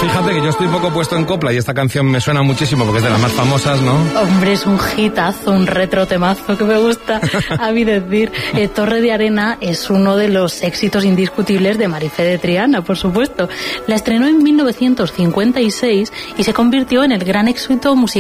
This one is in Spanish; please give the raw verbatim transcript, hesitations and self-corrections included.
Fíjate que yo estoy poco puesto en copla y esta canción me suena muchísimo porque es de las más famosas, ¿no? Hombre, es un hitazo, un retro temazo que me gusta a mí decir. Eh, Torre de Arena es uno de los éxitos indiscutibles de Marifé de Triana, por supuesto. La estrenó en mil novecientos cincuenta y seis y se convirtió en el gran éxito musical